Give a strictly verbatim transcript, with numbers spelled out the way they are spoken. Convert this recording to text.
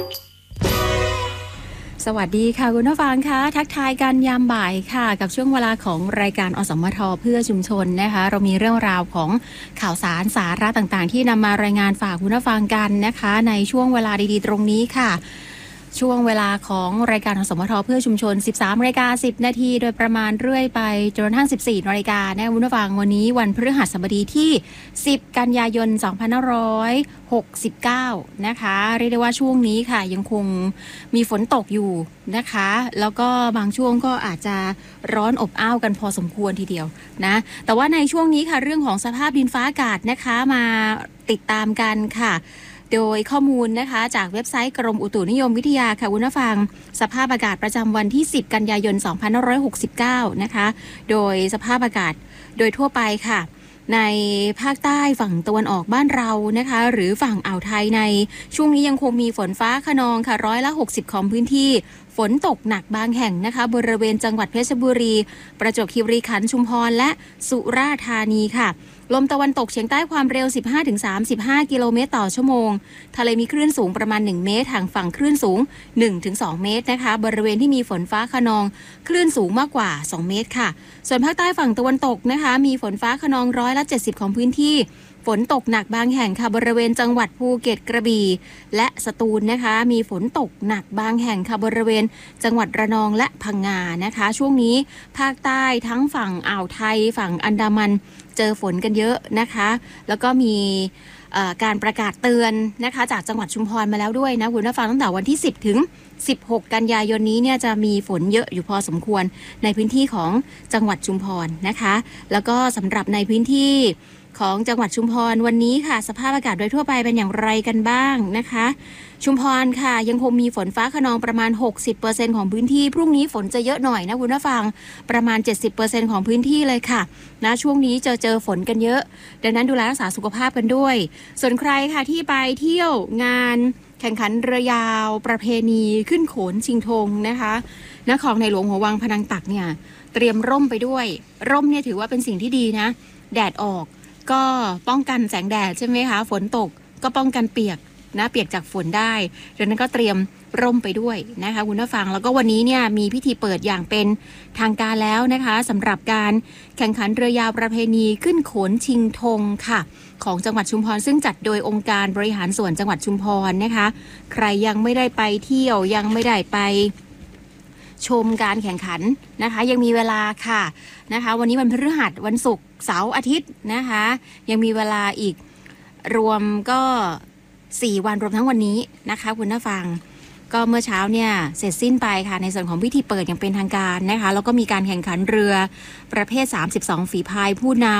สวัสดีค่ะคุณผู้ฟังคะทักทายกันยามบ่ายค่ะกับช่วงเวลาของรายการอสมทเพื่อชุมชนนะคะเรามีเรื่องราวของข่าวสารสาระต่างๆที่นำมารายงานฝากคุณผู้ฟังกันนะคะในช่วงเวลาดีๆตรงนี้ค่ะช่วงเวลาของรายการอสมทเพื่อชุมชน สิบสามนาฬิกาสิบนาทีโดยประมาณเรื่อยไปจนกระทั่ง สิบสี่นาฬิกานะคุณผู้ฟังวันนี้วันพฤหัสบดีที่สิบกันยายนสองพันห้าร้อยหกสิบเก้านะคะเรียกได้ว่าช่วงนี้ค่ะยังคงมีฝนตกอยู่นะคะแล้วก็บางช่วงก็อาจจะร้อนอบอ้าวกันพอสมควรทีเดียวนะแต่ว่าในช่วงนี้ค่ะเรื่องของสภาพดินฟ้าอากาศนะคะมาติดตามกันค่ะโดยข้อมูลนะคะจากเว็บไซต์กรมอุตุนิยมวิทยาค่ะคุณผู้ฟังสภาพอากาศประจำวันที่สิบกันยายนสองพันห้าร้อยหกสิบเก้านะคะโดยสภาพอากาศโดยทั่วไปค่ะในภาคใต้ฝั่งตะวันออกบ้านเรานะคะหรือฝั่งอ่าวไทยในช่วงนี้ยังคงมีฝนฟ้าคะนองค่ะร้อยละหกสิบของพื้นที่ฝนตกหนักบางแห่งนะคะบริเวณจังหวัดเพชรบุรีประจวบคีรีขันธ์ชุมพรและสุราษฎร์ธานีค่ะลมตะวันตกเฉียงใต้ความเร็ว สิบห้าถึงสามสิบห้า กิโลเมตรต่อชั่วโมงทะเลมีคลื่นสูงประมาณหนึ่งเมตรทางฝั่งคลื่นสูง หนึ่งถึงสอง เมตรนะคะบริเวณที่มีฝนฟ้าคะนองคลื่นสูงมากกว่าสองเมตรค่ะส่วนภาคใต้ฝั่งตะวันตกนะคะมีฝนฟ้าคะนองร้อยละเจ็ดสิบของพื้นที่ฝนตกหนักบางแห่งค่ะบริเวณจังหวัดภูเก็ตกระบี่และสตูลนะคะมีฝนตกหนักบางแห่งค่ะบริเวณจังหวัดระนองและพังงานะคะช่วงนี้ภาคใต้ทั้งฝั่งอ่าวไทยฝั่งอันดามันเจอฝนกันเยอะนะคะแล้วก็มีการประกาศเตือนนะคะจากจังหวัดชุมพรมาแล้วด้วยนะคุณผู้ฟังตั้งแต่วันที่สิบถึงสิบหกกันยายนนี้เนี่ยจะมีฝนเยอะอยู่พอสมควรในพื้นที่ของจังหวัดชุมพรนะคะแล้วก็สำหรับในพื้นที่ของจังหวัดชุมพรวันนี้ค่ะสภาพอากาศโดยทั่วไปเป็นอย่างไรกันบ้างนะคะชุมพรค่ะยังคงมีฝนฟ้าคะนองประมาณ หกสิบเปอร์เซ็นต์ ของพื้นที่พรุ่งนี้ฝนจะเยอะหน่อยนะคุณผู้ฟังประมาณ เจ็ดสิบเปอร์เซ็นต์ ของพื้นที่เลยค่ะนะช่วงนี้เจอเจอฝนกันเยอะดังนั้นดูแลรักษาสุขภาพกันด้วยส่วนใครค่ะที่ไปเที่ยวงานแข่งขันเรือยาวประเพณีขึ้นโขนชิงธงนะคะณของในหลวงหัววังพนังตักเนี่ยเตรียมร่มไปด้วยร่มเนี่ยถือว่าเป็นสิ่งที่ดีนะแดดออกก็ป้องกันแสงแดดใช่ไหมคะฝนตกก็ป้องกันเปียกนะเปียกจากฝนได้ดังนั้นก็เตรียมร่มไปด้วยนะคะคุณผู้ฟังแล้วก็วันนี้เนี่ยมีพิธีเปิดอย่างเป็นทางการแล้วนะคะสำหรับการแข่งขันเรือยาวประเพณีขึ้นโขนชิงธงค่ะของจังหวัดชุมพรซึ่งจัดโดยองค์การบริหารส่วนจังหวัดชุมพรนะคะใครยังไม่ได้ไปเที่ยวยังไม่ได้ไปชมการแข่งขันนะคะยังมีเวลาค่ะนะคะวันนี้วันพฤหัสวันศุกร์เสาร์อาทิตย์นะคะยังมีเวลาอีกรวมก็สี่วันรวมทั้งวันนี้นะคะคุณผู้ฟังก็เมื่อเช้าเนี่ยเสร็จสิ้นไปค่ะในส่วนของพิธีเปิดอย่างเป็นทางการนะคะแล้วก็มีการแข่งขันเรือประเภทสามสิบสองฝีพายผู้น